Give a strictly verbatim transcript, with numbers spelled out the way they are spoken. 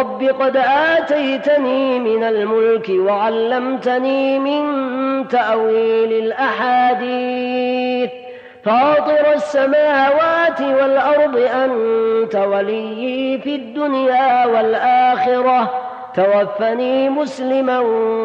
رب قد آتيتني من الملك وعلمتني من تأويل الأحاديث فاطر السماوات والأرض أنت وليي في الدنيا والآخرة توفني مسلما